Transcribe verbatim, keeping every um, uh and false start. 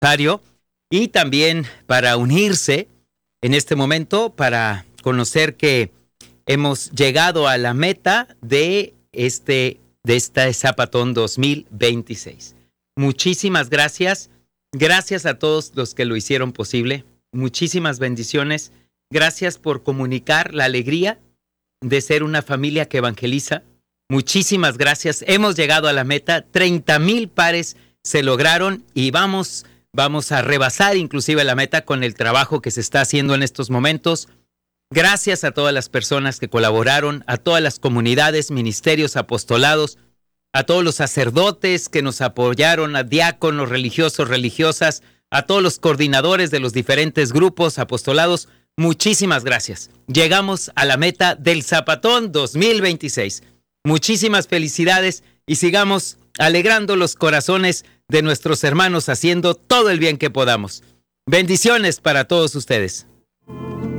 aniversario y también para unirse en este momento, para conocer que hemos llegado a la meta de este de esta Zapatón dos mil veintiséis. Muchísimas gracias. Gracias a todos los que lo hicieron posible. Muchísimas bendiciones. Gracias por comunicar la alegría de ser una familia que evangeliza. Muchísimas gracias. Hemos llegado a la meta. treinta mil pares se lograron y vamos, vamos a rebasar inclusive la meta con el trabajo que se está haciendo en estos momentos. Gracias a todas las personas que colaboraron, a todas las comunidades, ministerios, apostolados, a todos los sacerdotes que nos apoyaron, a diáconos, religiosos, religiosas, a todos los coordinadores de los diferentes grupos, apostolados. Muchísimas gracias. Llegamos a la meta del Zapatón dos mil veintiséis. Muchísimas felicidades y sigamos alegrando los corazones de nuestros hermanos haciendo todo el bien que podamos. Bendiciones para todos ustedes.